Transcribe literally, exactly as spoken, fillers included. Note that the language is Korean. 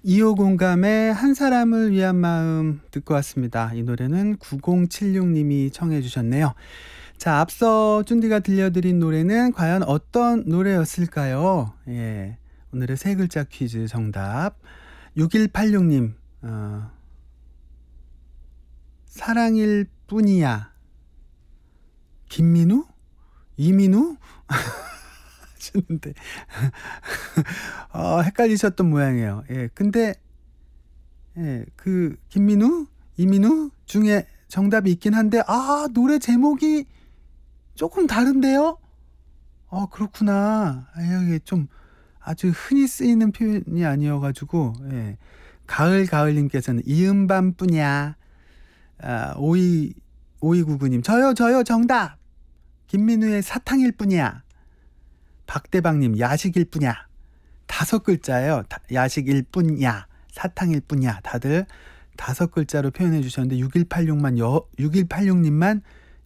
이호 공감의 한 사람을 위한 마음 듣고 왔습니다. 이 노래는 구공칠육 님이 청해 주셨네요. 자, 앞서 쭌디가 들려드린 노래는 과연 어떤 노래였을까요? 예, 오늘의 세 글자 퀴즈 정답 육일팔육 님 어, 사랑일 뿐이야. 김민우? 이민우? 하시는데 어, 헷갈리셨던 모양이에요. 예, 근데 예, 그 김민우, 이민우 중에 정답이 있긴 한데 아, 노래 제목이 조금 다른데요? 어, 그렇구나. 아, 이게 좀 아주 흔히 쓰이는 표현이 아니어가지고 예. 가을 가을님께서는 이음밤뿐이야. 아, 오이 오이구구 님 저요 저요 정답. 김민우의 사탕일 뿐이야. 박대방님 야식일 뿐이야. 다섯 글자예요. 다, 야식일 뿐이야. 사탕일 뿐이야. 다들 다섯 글자로 표현해 주셨는데 육일팔육만 여, 육일팔육 님만